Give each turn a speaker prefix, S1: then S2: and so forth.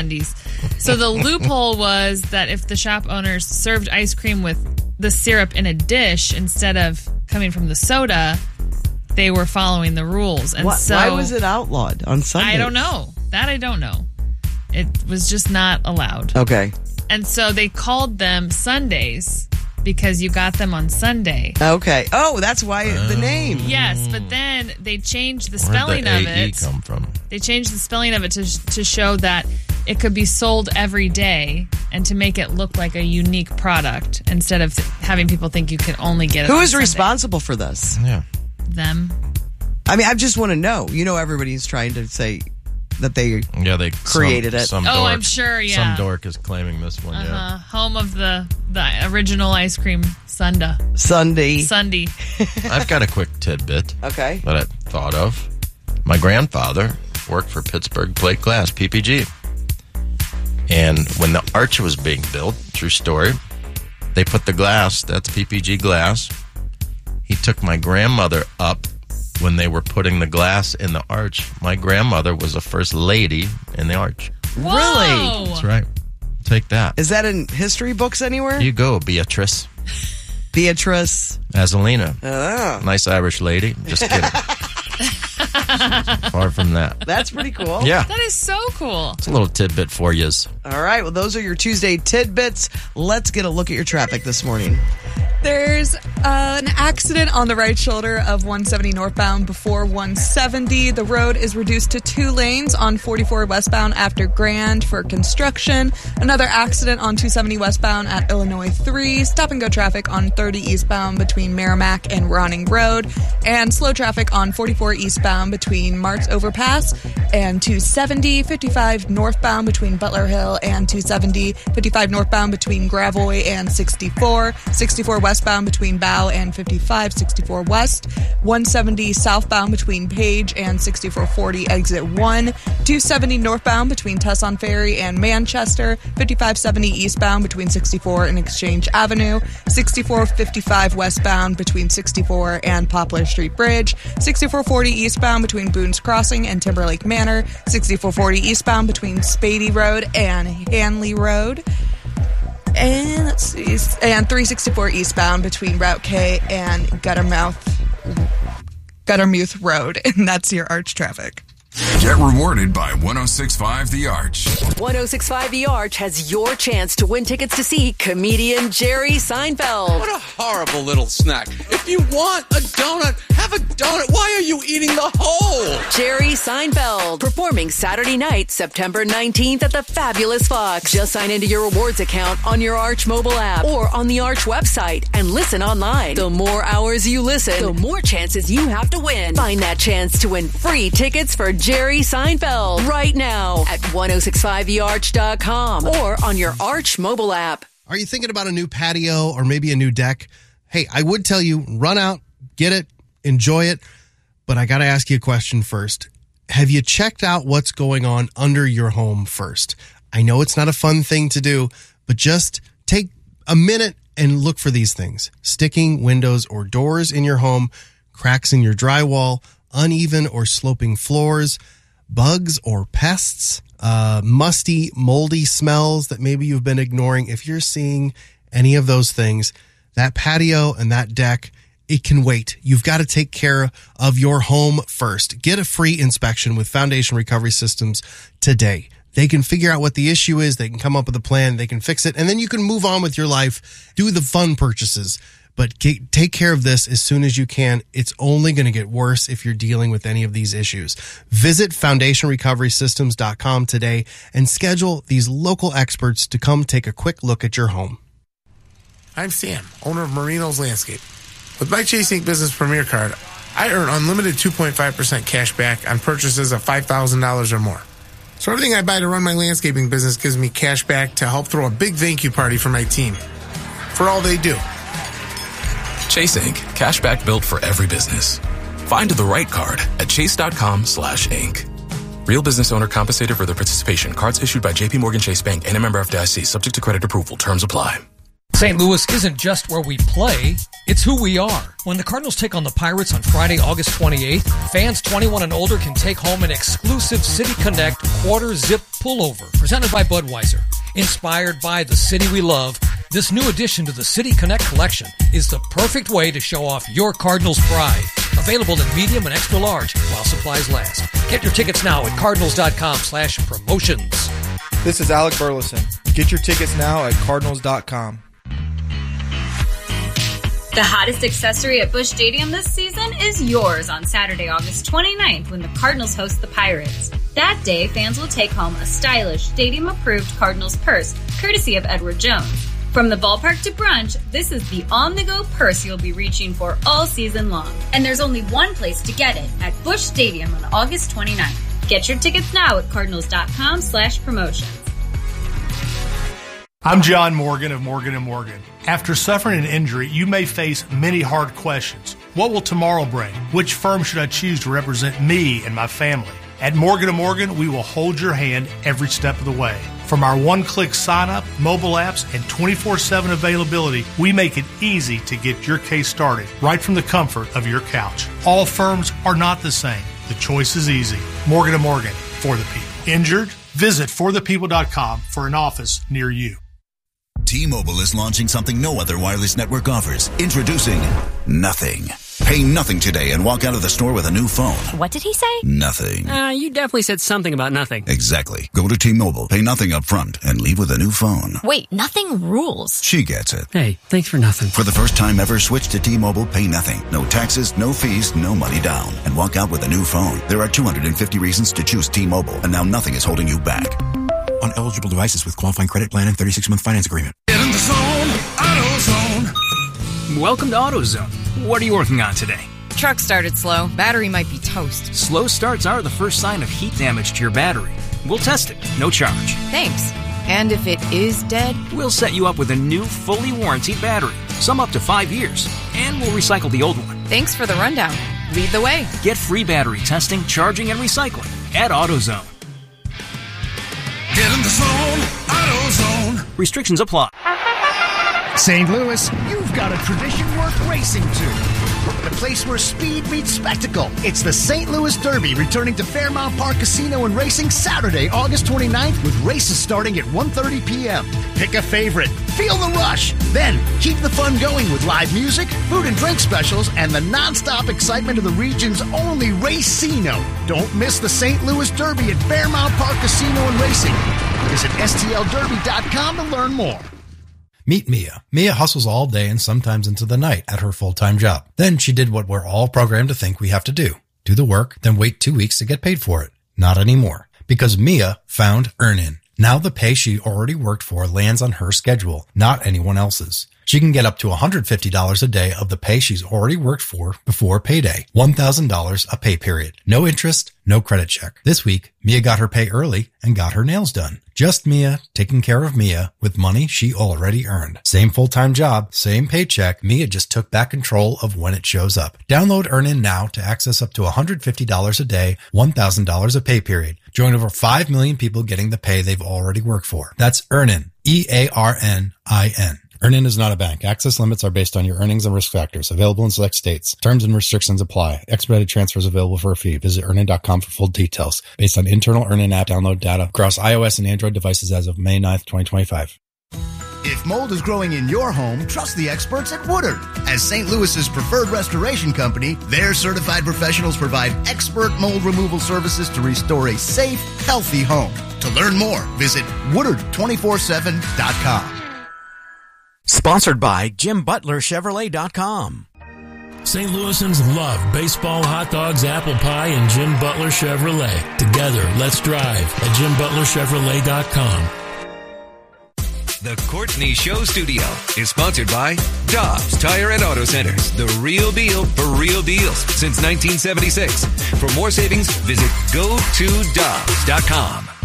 S1: Sundays. So the loophole was that if the shop owners served ice cream with the syrup in a dish instead of coming from the soda, they were following the rules. And
S2: why was it outlawed on Sundays?
S1: I don't know. That I don't know. It was just not allowed.
S2: Okay.
S1: And so they called them Sundays because you got them on Sunday.
S2: Okay. Oh, that's why the name.
S1: Yes, but then they changed the spelling
S3: Where'd
S1: of
S3: the AE
S1: it.
S3: come from?
S1: They changed the spelling of it to show that it could be sold every day and to make it look like a unique product instead of having people think you can only get it
S2: Who
S1: on
S2: is
S1: Sunday.
S2: responsible for this?
S3: Yeah.
S1: Them.
S2: I mean, I just want to know. You know, everybody's trying to say that they created it.
S3: Some
S1: Oh,
S3: dork,
S1: I'm sure, yeah.
S3: Some dork is claiming this one, yeah.
S1: Home of the original ice cream Sunday.
S3: I've got a quick tidbit
S2: Okay.
S3: that I thought of. My grandfather worked for Pittsburgh Plate Glass, PPG. And when the arch was being built, true story, they put the glass, that's PPG glass. He took my grandmother up when they were putting the glass in the arch. My grandmother was the first lady in the arch.
S1: Whoa.
S2: Really?
S3: That's right. Take that.
S2: Is that in history books anywhere?
S3: You go, Beatrice.
S2: Beatrice.
S3: Azalina.
S2: Oh.
S3: Nice Irish lady. Just kidding. Far from that.
S2: That's pretty cool.
S3: Yeah.
S1: That is so cool.
S3: It's a little tidbit for yous.
S2: All right. Well, those are your Tuesday tidbits. Let's get a look at your traffic this morning.
S4: There's an accident on the right shoulder of 170 northbound before 170. The road is reduced to 2 lanes on 44 westbound after Grand for construction. Another accident on 270 westbound at Illinois 3. Stop and go traffic on 30 eastbound between Merrimack and Ronning Road. And slow traffic on 44 eastbound between Marks Overpass and 270. 55 northbound between Butler Hill and 270. 55 northbound between Gravois and 64. 64 westbound between Bow and 55, 64 west. 170 southbound between Page and 6440 exit 1. 270 northbound between Tesson Ferry and Manchester. 5570 eastbound between 64 and Exchange Avenue. 6455 westbound between 64 and Poplar Street Bridge. 6440 eastbound between Boone's Crossing and Timberlake Manor. 6440 eastbound between Spady Road and Hanley Road. And let's see, and 364 eastbound between Route K and Guttermouth Road. And that's your arch traffic.
S5: Get rewarded by 106.5 The Arch.
S6: 106.5 The Arch has your chance to win tickets to see comedian Jerry Seinfeld.
S7: What a horrible little snack. If you want a donut, have a donut. Why are you eating the whole?
S6: Jerry Seinfeld, performing Saturday night, September 19th at the Fabulous Fox. Just sign into your rewards account on your Arch mobile app or on the Arch website and listen online. The more hours you listen, the more chances you have to win. Find that chance to win free tickets for Jerry Seinfeld right now at 1065thearch.com or on your Arch mobile app.
S8: Are you thinking about a new patio or maybe a new deck? Hey, I would tell you, run out, get it, enjoy it, but I got to ask you a question first. Have you checked out what's going on under your home first? I know it's not a fun thing to do, but just take a minute and look for these things. Sticking windows or doors in your home, cracks in your drywall, uneven or sloping floors, bugs or pests, musty, moldy smells that maybe you've been ignoring. If you're seeing any of those things, that patio and that deck, it can wait. You've got to take care of your home first. Get a free inspection with Foundation Recovery Systems today. They can figure out what the issue is. They can come up with a plan. They can fix it. And then you can move on with your life. Do the fun purchases. But take care of this as soon as you can. It's only going to get worse if you're dealing with any of these issues. Visit FoundationRecoverySystems.com today and schedule these local experts to come take a quick look at your home.
S9: I'm Sam, owner of Marino's Landscape. With my Chase Ink Business Premier Card, I earn unlimited 2.5% cash back on purchases of $5,000 or more. So everything I buy to run my landscaping business gives me cash back to help throw a big thank you party for my team for all they do.
S10: Chase Ink. Cashback built for every business. Find the right card at chase.com/ink. Real business owner compensated for their participation. Cards issued by JPMorgan Chase Bank and a member FDIC. Subject to credit approval. Terms apply.
S11: St. Louis isn't just where we play, it's who we are. When the Cardinals take on the Pirates on Friday, August 28th, fans 21 and older can take home an exclusive City Connect quarter zip pullover presented by Budweiser. Inspired by the city we love, this new addition to the City Connect collection is the perfect way to show off your Cardinals pride. Available in medium and extra large while supplies last. Get your tickets now at cardinals.com/promotions.
S12: This is Alec Burleson. Get your tickets now at cardinals.com.
S13: The hottest accessory at Busch Stadium this season is yours on Saturday, August 29th when the Cardinals host the Pirates. That day, fans will take home a stylish, stadium-approved Cardinals purse, courtesy of Edward Jones. From the ballpark to brunch, this is the on-the-go purse you'll be reaching for all season long. And there's only one place to get it, at Busch Stadium on August 29th. Get your tickets now at cardinals.com/promotions.
S14: I'm John Morgan of Morgan & Morgan. After suffering an injury, you may face many hard questions. What will tomorrow bring? Which firm should I choose to represent me and my family? At Morgan & Morgan, we will hold your hand every step of the way. From our one-click sign-up, mobile apps, and 24/7 availability, we make it easy to get your case started right from the comfort of your couch. All firms are not the same. The choice is easy. Morgan & Morgan, for the people. Injured? Visit forthepeople.com for an office near you.
S15: T-Mobile is launching something no other wireless network offers. Introducing Nothing. Pay nothing today and walk out of the store with a new phone.
S16: What did he say?
S15: Nothing.
S16: You definitely said something about nothing.
S15: Exactly. Go to T-Mobile, pay nothing up front, and leave with a new phone.
S16: Wait, nothing rules.
S15: She gets it.
S16: Hey, thanks for nothing.
S15: For the first time ever, switch to T-Mobile, pay nothing. No taxes, no fees, no money down. And walk out with a new phone. There are 250 reasons to choose T-Mobile, and now nothing is holding you back. On eligible devices with qualifying credit plan and 36-month finance agreement.
S17: Get in the zone, AutoZone.
S18: Welcome to AutoZone. What are you working on today?
S19: Truck started slow. Battery might be toast.
S18: Slow starts are the first sign of heat damage to your battery. We'll test it, no charge.
S19: Thanks. And if it is dead?
S18: We'll set you up with a new, fully warranted battery. Some up to 5 years. And we'll recycle the old one.
S19: Thanks for the rundown. Lead the way.
S18: Get free battery testing, charging, and recycling at AutoZone.
S17: Get in the zone, AutoZone.
S18: Restrictions apply.
S20: St. Louis, you've got a tradition worth racing to. The place where speed meets spectacle. It's the St. Louis Derby, returning to Fairmount Park Casino and Racing Saturday, August 29th, with races starting at 1:30 p.m. Pick a favorite. Feel the rush. Then keep the fun going with live music, food and drink specials, and the nonstop excitement of the region's only Racino. Don't miss the St. Louis Derby at Fairmount Park Casino and Racing. Visit STLDerby.com to learn more.
S21: Meet Mia. Mia hustles all day and sometimes into the night at her full-time job. Then she did what we're all programmed to think we have to do. Do the work, then wait 2 weeks to get paid for it. Not anymore. Because Mia found Earnin. Now the pay she already worked for lands on her schedule, not anyone else's. She can get up to $150 a day of the pay she's already worked for before payday. $1,000 a pay period. No interest, no credit check. This week, Mia got her pay early and got her nails done. Just Mia taking care of Mia with money she already earned. Same full-time job, same paycheck. Mia just took back control of when it shows up. Download Earnin now to access up to $150 a day, $1,000 a pay period. Join over 5 million people getting the pay they've already worked for. That's Earnin. EARNIN. Earnin is not a bank. Access limits are based on your earnings and risk factors. Available in select states. Terms and restrictions apply. Expedited transfers available for a fee. Visit Earnin.com for full details. Based on internal Earnin app download data across iOS and Android devices as of May 9th, 2025.
S20: If mold is growing in your home, trust the experts at Woodard. As St. Louis's preferred restoration company, their certified professionals provide expert mold removal services to restore a safe, healthy home. To learn more, visit Woodard247.com.
S22: Sponsored by JimButlerChevrolet.com.
S23: St. Louisans love baseball, hot dogs, apple pie, and Jim Butler Chevrolet. Together, let's drive at JimButlerChevrolet.com.
S24: The Courtney Show Studio is sponsored by Dobbs Tire and Auto Centers, the real deal for real deals since 1976. For more savings, visit GoToDobbs.com.